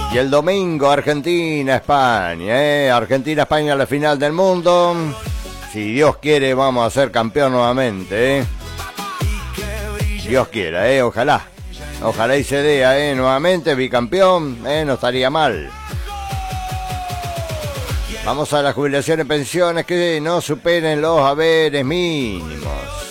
Y el domingo Argentina-España, Argentina-España la final del mundo. Si Dios quiere vamos a ser campeón nuevamente, Dios quiera, ojalá. Ojalá y se dé, nuevamente bicampeón, no estaría mal. Vamos a las jubilaciones y pensiones que no superen los haberes mínimos.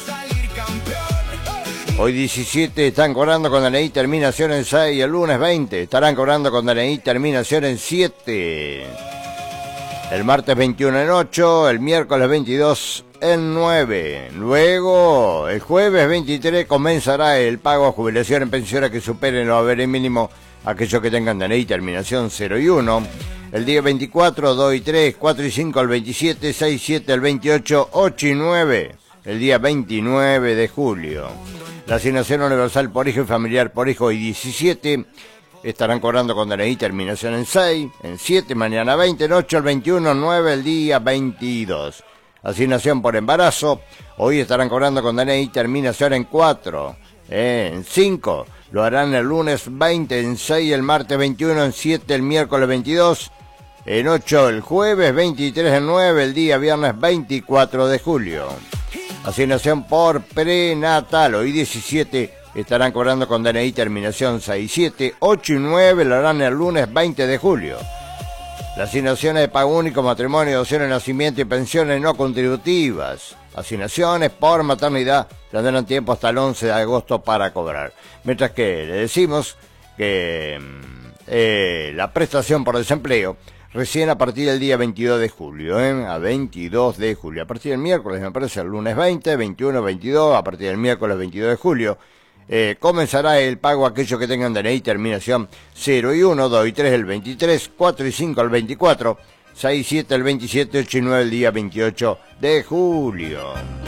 Hoy 17 están cobrando con DNI terminación en 6, el lunes 20 estarán cobrando con DNI terminación en 7. El martes 21 en 8, el miércoles 22 en 9. Luego, el jueves 23 comenzará el pago a jubilación en pensiones que superen los haberes mínimos, aquellos que tengan DNI terminación 0 y 1. El día 24, 2 y 3, 4 y 5, el 27, 6 y 7, el 28, 8 y 9. El día 29 de julio. La asignación universal por hijo y familiar por hijo y 17 estarán cobrando con DNI terminación en 6, en 7, mañana 20, en 8, el 21, 9, el día 22. Asignación por embarazo, hoy estarán cobrando con DNI terminación en 4, en 5, lo harán el lunes 20, en 6, el martes 21, en 7, el miércoles 22, en 8, el jueves 23, en 9, el día viernes 24 de julio. Asignación por prenatal, hoy 17 estarán cobrando con DNI terminación 6, 7, 8 y 9, lo harán el lunes 20 de julio. Las asignaciones de pago único, matrimonio, adopción de nacimiento y pensiones no contributivas. Asignaciones por maternidad tendrán tiempo hasta el 11 de agosto para cobrar. Mientras que le decimos que la prestación por desempleo recién a partir del día 22 de julio, a 22 de julio. A partir del miércoles, me parece, el lunes 20, 21, 22, a partir del miércoles 22 de julio, comenzará el pago a aquellos que tengan DNI terminación 0 y 1, 2 y 3 el 23, 4 y 5 el 24, 6 y 7 el 27, 8 y 9 el día 28 de julio.